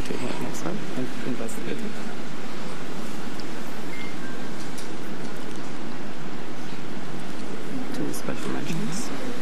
table it looks like and investigate it. Two special mentions.